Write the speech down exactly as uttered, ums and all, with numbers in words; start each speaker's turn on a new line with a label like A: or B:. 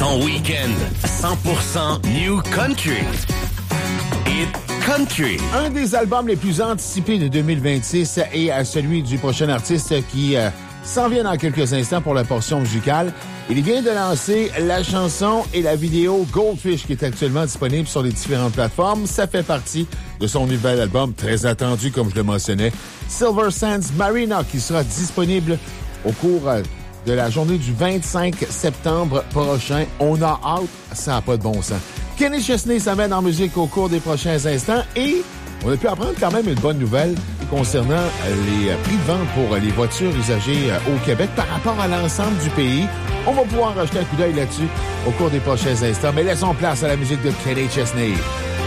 A: En week-end, cent pour cent New Country. Hit Country.
B: Un des albums les plus anticipés de deux mille vingt-six est à celui du prochain artiste qui euh, s'en vient dans quelques instants pour la portion musicale. Il vient de lancer la chanson et la vidéo Goldfish qui est actuellement disponible sur les différentes plateformes. Ça fait partie de son nouvel album très attendu, comme je le mentionnais, Silver Sands Marina, qui sera disponible au cours de la journée du vingt-cinq septembre prochain. On a hâte, ça n'a pas de bon sens. Kenny Chesney s'amène en musique au cours des prochains instants et on a pu apprendre quand même une bonne nouvelle concernant les prix de vente pour les voitures usagées au Québec par rapport à l'ensemble du pays. On va pouvoir jeter un coup d'œil là-dessus au cours des prochains instants, mais laissons place à la musique de Kenny Chesney.